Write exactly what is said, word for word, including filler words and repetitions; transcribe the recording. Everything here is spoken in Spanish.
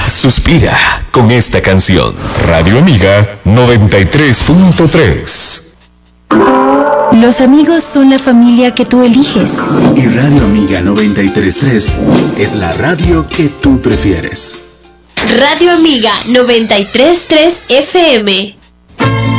suspira con esta canción. Radio Amiga noventa y tres punto tres. Los amigos son la familia que tú eliges. Y Radio Amiga noventa y tres punto tres es la radio que tú prefieres. Radio Amiga noventa y tres punto tres F M.